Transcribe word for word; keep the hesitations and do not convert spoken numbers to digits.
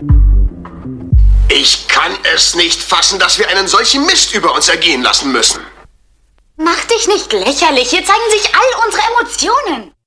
Ich kann es nicht fassen, dass wir einen solchen Mist über uns ergehen lassen müssen. Mach dich nicht lächerlich, hier zeigen sich all unsere Emotionen.